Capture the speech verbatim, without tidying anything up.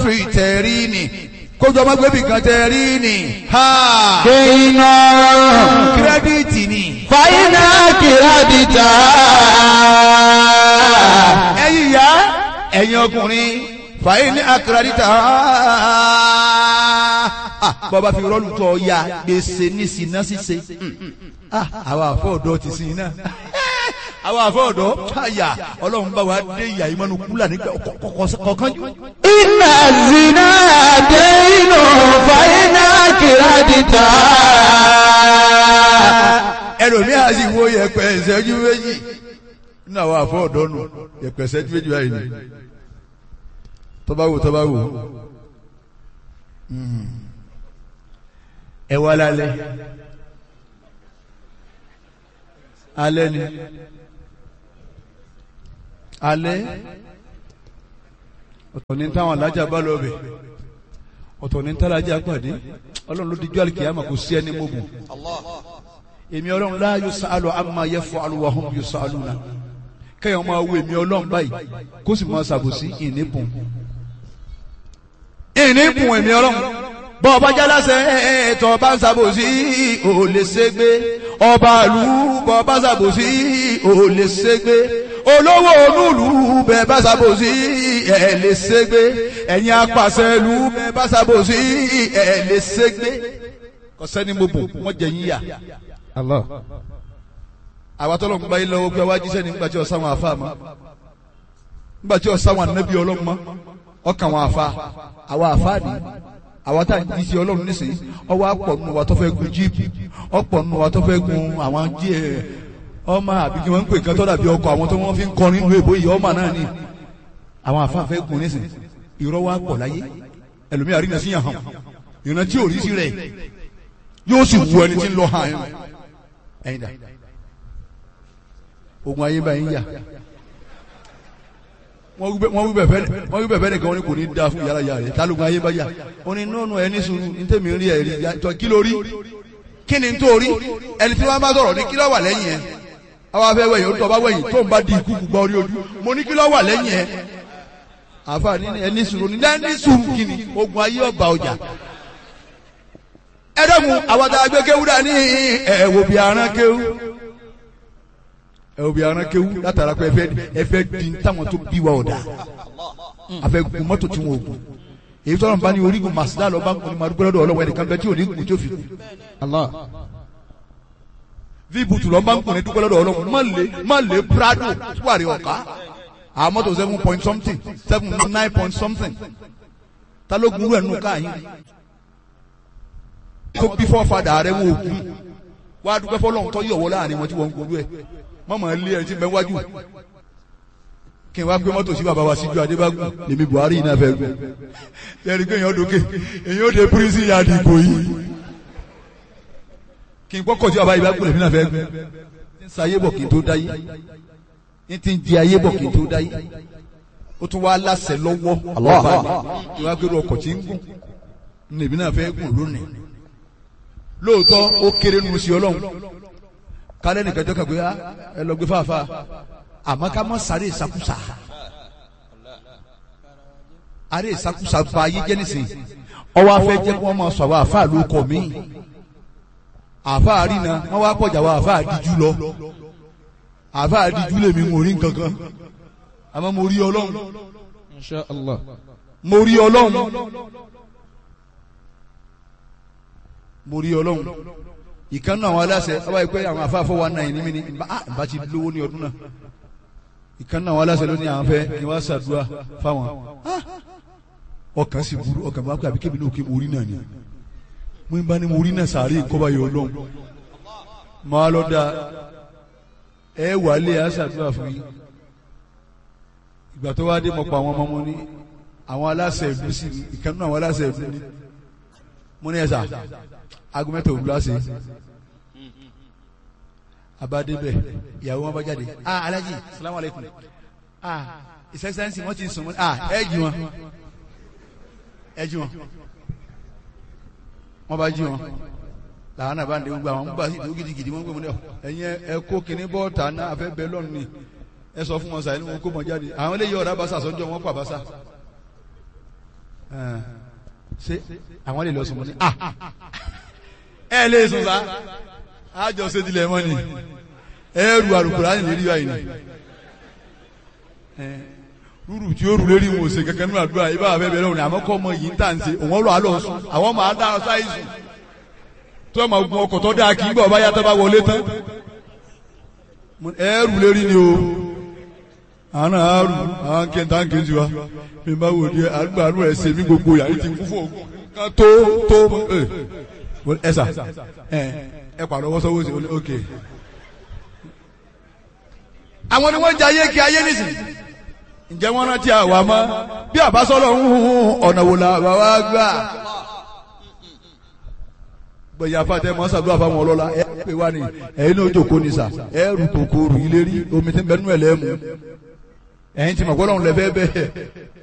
fáktírì tẹ̀rí ni kójọ ọmọ gbẹ́bí kan tẹ̀rí ni kéyìnà kírẹ́díìtì ni fàyínà kìrádìtà ẹ̀yin ìyá ẹ̀yin ọkùnrin fàyínà kírẹ́dìtà bọ́ba fi rọ́ọ̀lù tọ́ ya gbèsè ní sinna ṣíṣe àwọn àfọ̀ọ́dọ́ ti sin iná àwọn àfọ̀ọ́dọ́ káyà ọlọ́run bá wa dé ìyá ìmọ̀nù kúlà nígbà kọ̀ọ̀kan jù. iná zina dé inú fàyínà kìrádìtà. ẹlòmíà sì wo yẹ̀pẹ̀ ìṣẹ́jú méjì nínú àwọn àfọ̀ọ́dọ́ nù yẹ̀pẹ̀ ìṣẹ́jú méjì báyìí ni tọ́ba wò tọ́ba wò ẹ wá lálẹ́ alẹ́ ni alẹ́ ọ̀tọ̀ ní táwọn alájà bá lọ bẹ̀ ọ̀tọ̀ ní tálájà pàdé ọlọ́run ló dijú àlìkìyàmà kò sí ẹni mọ́gùn èmi ọlọ́run la yusalu amma yaf'alu wa hum yusaluna kẹ́yàn máa wo èmi ọlọ́run báyìí kó sì máa ṣàbòsí ìníbùn ìníbùn èmi ọlọ́run bọ́ ọba jálásẹ̀ ẹ̀ẹ̀tọ̀ ọba ń ṣàbòsí ò lè ṣègbé ọba ìlú bọ́ ọba ṣàbòsí ò lè ṣègbé olówó onúlù bẹ́ẹ̀ bá ṣàbòsí ẹ̀ lè ṣègbé ẹ̀yin apàṣẹ ìlú bẹ́ẹ̀ bá ṣàbòsí ẹ̀ lè ṣègbé kọ́sẹ́ni mo bò wọ́n jẹ yín yà. àwa tọ́lọ̀ ń bá yín lọ́wọ́ pé wá jíṣẹ́ nígbà tí ọ̀sán wọn àfa mọ́ nígbà tí ọ̀sán wọn ànábì ọlọ́mọ ọkàn wọn àfa àwa àfa ni àwa tá à ń jíṣẹ́ ọlọ́run nísìnyí ọwọ́ àpọ̀ nù wa tó fẹ́ gun jíìpù ọ̀pọ̀ nù wa tó fẹ́ gun àwọn jí ẹ̀ ọmọ àbí kí wọ́n ń pè kán tó dàbí ọkọ̀ àwọn tó wọ́n fi ń kọrin nínú èbó yìí ọmọ náà ni àwọn àfa fẹ́ gun nísìnyí irọ́ wa pọ̀ láyé ẹlòmíà rí nàṣíyàn hàn ìran tí ò rí sí rẹ̀ yóò sì wù ẹni tí ń lọ hàn ẹ̀yìn dà ogun ayé báyìí ń yà wọ́n wí bẹ̀fẹ́ nìkan wọn ni kò ní da fún yàrá yàrá rẹ̀ tálógun ayé bá yà ó ní nọ́ọ̀nù ẹni sùúrù ní tèmi rí ẹ̀rí jọ kí ló rí kí ni tó rí ẹni tí wọ́n bá sọ̀rọ̀ ní kí ló wà lẹ́yìn ẹ̀ àwọn afẹ́ wẹ̀yìn ó tọ́ bá wẹ̀yìn tó ń bá di ikú gbọ́ orí ojú mo ní kí ló wà lẹ́yìn ẹ̀ àfààní ẹni sùúrù ní ẹni sùúrù kí ni ogun ayé ọba ọjà ẹ̀dọ́gun àwọn tá a gbé kéwú dání ẹ̀wò bí aràn kéwú ẹ̀wò bí aràn kéwú látara pé ẹfẹ́ ẹfẹ́ di táwọn tó bí wa ọ̀dà àfẹ́ gun mọ́tò tí wọn ò gùn èyí tọ́lọ̀ bá ní orígun màsídà lọ́ba ń kún ní madúgbò lọ́dọ̀ ọlọ́wọ́ ẹnìkan bẹ́ẹ̀ tí ò ní gùn tí ó fi kù víbùtù lọ́ba ń kún ní dúgbò lọ́dọ̀ ọlọ́wọ́ má lè má lè prado wàrí ọ̀ká àwọn mọ́tò seven point something seven nine point something ta ló gun rẹ̀ nù káyìn tó bí fọ́fadà rẹ̀ wọ́n òkú wá dúpẹ́ fọ́lọ́hún tó yọ̀wọ́ láàrin wọn tí wọ́n ń gbogbo ẹ̀ mọ́mọ́ ilé ẹni tí ń bẹ wájú kí n wá gbé mọ́tò sí bàbá wa síjú adébágún lèmi Buhari iná fẹ́ gbé yẹ́nì pé èèyàn dókè èèyàn ó de pírísì yàdì ìbò yìí kí n gbọ́kọ̀ sí bàbá ìbágún lèmi náà fẹ́ gbé ń sa ayé bọ̀ kí n tó dáyé ń ti ń di ayé bọ̀ kí n tó dáyé ó tún wá láṣẹ lọ́wọ́ ọlọ́ọ̀bá mi wá gbé ọkọ̀ tí ń gùn lèmi náà fẹ́ gùn lónìí lóòótọ́ ó kéré nu sí ọlọ́run kálẹ̀ nìkan jọ́ kàgbé ẹ lọ gbé fàáfàá àmọ́ ká mọ́ sáré ìsakúsà àrẹ ìsakúsà ba ayé jẹ́ nísìnyí ọwọ́ afẹ́ jẹ́ kí wọ́n máa sọ àwọn àfáà ló kọ̀ mí àfáà rí na wọ́n wá pọ̀jà àwọn àfáà díjú lọ àfáà díjú lèmi mo rí nǹkankan àmọ́ mo rí ọlọ́run Insha Allah mo rí ọlọ́run mo rí ọlọ́run ìkan náà àwọn aláṣẹ ọba ìpẹ́ àwọn afáfọ́ wa náà ní mi ní bá ti lówó ní ọdún náà ìkan náà àwọn aláṣẹ ló ní àwọn fẹ́ kí wọ́n ṣàdúrà fáwọn ọkàn sì burú ọkàn bá pẹ́ àbí kébì náà kí mo rí náà ni mo ń bá ní mo rí náà sàárè kọ́ba yọ ọlọ́run máa lọ da ẹ wà lé a ṣàdúrà fún yín ìgbà tó wá dé mọ̀ pa àwọn ọmọ mo ní àwọn aláṣẹ ìlú sí ìkan náà àwọn aláṣẹ ìlú ní mo ní ẹ̀sà agumẹ́tò òwúrọ̀ ṣe abadébẹ̀ ìyàwó wọn bá jáde ah alájì salamu alaikum ah ìsẹ́sẹ́nsì wọ́n ti sùn mọ́ ah ẹ jí wọn ẹ jí wọn wọ́n bá jí wọn làwọn náà bá ń de gbogbo àwọn gbogbo àti ìdúró gidigidi wọ́n ń gbé wọn ní ọ ẹ̀yin ẹ kó kinní bọ́ọ̀tà náà afẹ́ bẹ́ẹ̀ lọ́nù ni ẹ sọ fún wọn sàyẹn wọn kó mọ jáde àwọn eléyìí ọ̀rá basa sọ́njọ́ wọn pa basa ṣé àwọn lè lọ sùn mọ́ ni ah ẹ lè sùn sá àjọ ṣètìlẹ̀ mọ́ ni ẹrù àlùkùránì lérí báyìí ni rúrù tí ó rù lérí wọn ò ṣe kankan nínú àdúrà ibà àbẹ bẹ̀rẹ̀ òní àmọ́ kọ́ ọmọ yìí ń tà ń ṣe òun lọ àlọ́ sùn àwọn máa dá ọ sáyé sùn tó ẹ̀ máa gun ọkọ̀ tó dáa kí n bọ̀ bá yàtọ̀ bá wọlé tán ẹrù lérí ni o àwọn náà á rù àwọn kẹta ń kejì wa mi bá wò di àgbà àrùn ẹ̀ ṣe mí gbogbo yàrá ti kú fún ògùn kan tó tó ẹ sà ẹ ẹ pàdé ọwọ́ sọ́wọ́ sí ok àwọn ni wọ́n jẹ ayé kí ayé nìsín ǹjẹ́ wọ́n rántí àwa mọ́ bí àbásọ́lọ̀ ń hun ọ̀nà wò la bàbá gbà gbẹ̀yà fàtẹ́ mọ́ sàdúrà fáwọn ọlọ́lá ẹ pè wá ní ẹ̀yin náà jòkó ní sà ẹ rù kòkòrò ilé rí omi tí ń bẹ nú ẹ̀ lẹ́mú ẹ̀yin tí mọ̀ gbọ́dọ̀ ń lẹ fẹ́ bẹ́ẹ̀